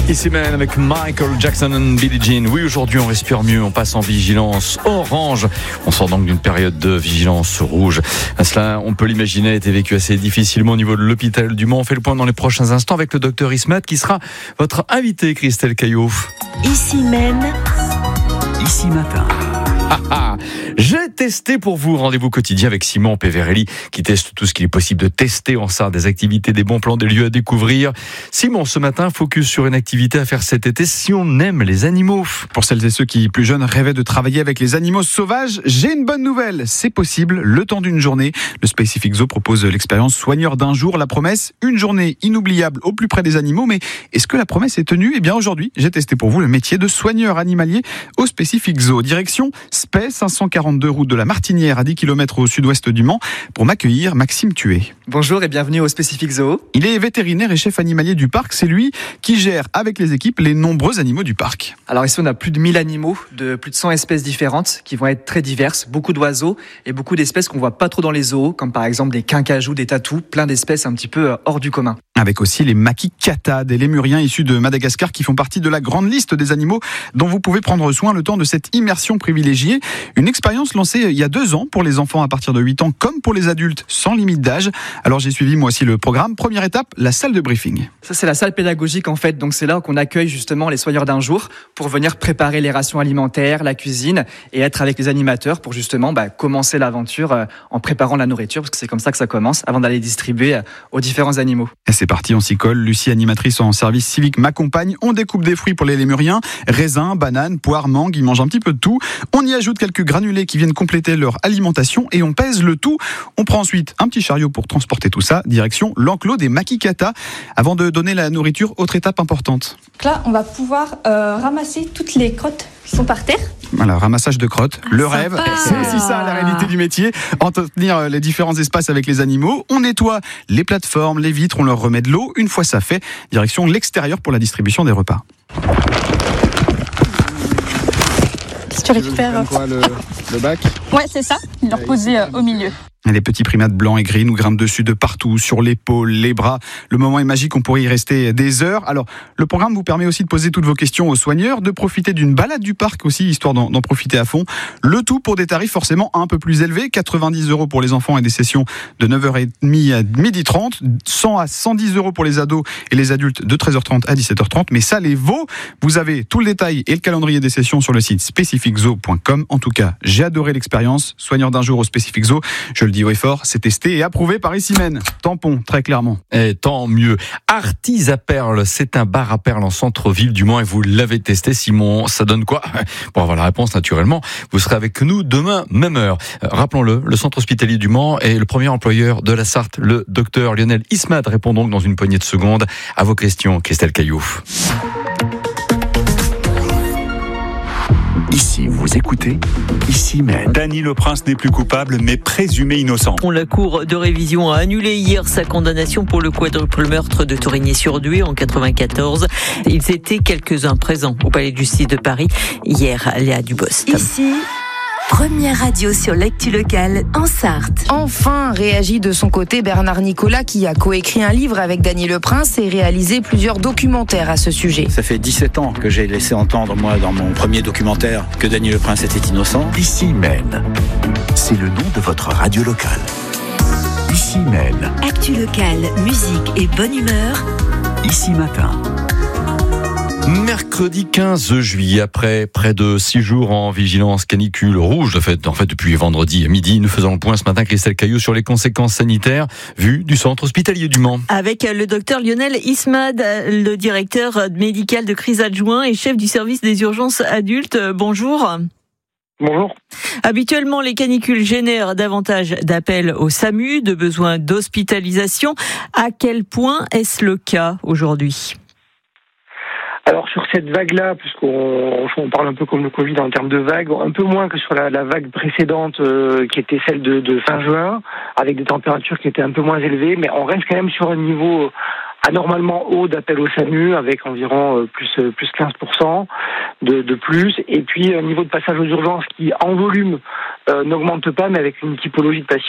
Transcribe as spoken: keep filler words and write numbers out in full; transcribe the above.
Ici même avec Michael Jackson et Billie Jean. Oui, aujourd'hui on respire mieux, on passe en vigilance orange. On sort donc d'une période de vigilance rouge. Cela, on peut l'imaginer, a été vécu assez difficilement au niveau de l'hôpital du Mans. On fait le point dans les prochains instants avec le docteur Ismat qui sera votre invité, Christelle Caillot. Ici même. Ici matin. Ah ah, j'ai testé pour vous, rendez-vous quotidien avec Simon Peverelli qui teste tout ce qu'il est possible de tester en ça, des activités, des bons plans, des lieux à découvrir. Simon, ce matin, focus sur une activité à faire cet été si on aime les animaux. Pour celles et ceux qui, plus jeunes, rêvaient de travailler avec les animaux sauvages, j'ai une bonne nouvelle. C'est possible, le temps d'une journée. Le Specific Zoo propose l'expérience soigneur d'un jour. La promesse, une journée inoubliable au plus près des animaux. Mais est-ce que la promesse est tenue ? Eh bien, aujourd'hui, j'ai testé pour vous le métier de soigneur animalier au Specific Zoo. Direction Spey, cinq cent quarante-deux route de la Martinière, à dix kilomètres au sud-ouest du Mans, pour m'accueillir Maxime Tué. Bonjour et bienvenue au Specific Zoo. Il est vétérinaire et chef animalier du parc. C'est lui qui gère avec les équipes les nombreux animaux du parc. Alors ici on a plus de mille animaux, de plus de cent espèces différentes qui vont être très diverses. Beaucoup d'oiseaux et beaucoup d'espèces qu'on voit pas trop dans les zoos, comme par exemple des quincajous, des tatous, plein d'espèces un petit peu hors du commun. Avec aussi les makikata, des lémuriens issus de Madagascar qui font partie de la grande liste des animaux dont vous pouvez prendre soin le temps de cette immersion privilégiée. Une expérience lancée il y a deux ans pour les enfants à partir de huit ans comme pour les adultes sans limite d'âge. Alors j'ai suivi moi aussi le programme. Première étape, la salle de briefing. Ça c'est la salle pédagogique en fait, donc c'est là qu'on accueille justement les soigneurs d'un jour pour venir préparer les rations alimentaires, la cuisine et être avec les animateurs pour justement bah, commencer l'aventure euh, en préparant la nourriture parce que c'est comme ça que ça commence avant d'aller distribuer euh, aux différents animaux. Et c'est parti, on s'y colle. Lucie, animatrice en service civique, m'accompagne. On découpe des fruits pour les lémuriens, raisins, bananes, poires, mangues, ils mangent un petit peu de tout. On y ajoute quelques granulés qui viennent compléter leur alimentation et on pèse le tout. On prend ensuite un petit chariot pour transporter tout ça, direction l'enclos des makikata. Avant de donner la nourriture, autre étape importante. Là, on va pouvoir euh, ramasser toutes les crottes qui sont par terre. Voilà, ramassage de crottes, ah, le sympa. rêve, c'est aussi ça la réalité du métier, entretenir les différents espaces avec les animaux. On nettoie les plateformes, les vitres, on leur remet de l'eau. Une fois ça fait, direction l'extérieur pour la distribution des repas. Si tu récupères quoi, le, le bac ? Ouais, c'est ça. Il leur posait euh, au milieu. Les petits primates blancs et gris nous grimpent dessus de partout, sur l'épaule, les bras. Le moment est magique, on pourrait y rester des heures. Alors, le programme vous permet aussi de poser toutes vos questions aux soigneurs, de profiter d'une balade du parc aussi, histoire d'en, d'en profiter à fond. Le tout pour des tarifs forcément un peu plus élevés, quatre-vingt-dix euros pour les enfants et des sessions de neuf heures trente à midi trente, cent à cent dix euros pour les ados et les adultes de treize heures trente à dix-sept heures trente. Mais ça les vaut. Vous avez tout le détail et le calendrier des sessions sur le site specific zoo point com. En tout cas, j'ai adoré l'expérience. Soigneur d'un jour au Specific Zoo, je le dis haut et fort, c'est testé et approuvé par Issimène. Tampon, très clairement. Et tant mieux. Artis à Perles, c'est un bar à Perles en centre-ville du Mans et vous l'avez testé, Simon. Ça donne quoi ? Pour avoir la réponse, naturellement, vous serez avec nous demain, même heure. Euh, rappelons-le, le centre hospitalier du Mans est le premier employeur de la Sarthe. Le docteur Lionel Ismat répond donc dans une poignée de secondes à vos questions, Christelle Caillot. Ici, vous écoutez, ici même. Dany Le Prince n'est plus coupable, mais présumé innocent. La Cour de révision a annulé hier sa condamnation pour le quadruple meurtre de Torigny-sur-Dué en quatre-vingt-quatorze. Ils étaient quelques-uns présents au Palais de justice de Paris. Hier, Léa Dubost. Ici, première radio sur l'actu locale en Sarthe. Enfin, réagit de son côté Bernard Nicolas qui a coécrit un livre avec Dany Le Prince et réalisé plusieurs documentaires à ce sujet. Ça fait dix-sept ans que j'ai laissé entendre, moi, dans mon premier documentaire, que Dany Le Prince était innocent. Ici même, c'est le nom de votre radio locale. Ici même. Actu locale, musique et bonne humeur. Ici matin. Mercredi quinze juillet, après près de six jours en vigilance canicule rouge, en fait, en fait depuis vendredi midi, nous faisons le point ce matin, Christelle Caillot, sur les conséquences sanitaires vues du centre hospitalier du Mans. Avec le docteur Lionel Ismat, le directeur médical de crise adjoint et chef du service des urgences adultes. Bonjour. Bonjour. Habituellement, les canicules génèrent davantage d'appels au SAMU, de besoins d'hospitalisation. À quel point est-ce le cas aujourd'hui ? Alors sur cette vague-là, puisqu'on on parle un peu comme le Covid en termes de vague, un peu moins que sur la, la vague précédente euh, qui était celle de, de fin juin, avec des températures qui étaient un peu moins élevées, mais on reste quand même sur un niveau anormalement haut d'appel au SAMU, avec environ euh, plus, euh, plus quinze pour cent de, de plus, et puis un niveau de passage aux urgences qui en volume euh, n'augmente pas, mais avec une typologie de patients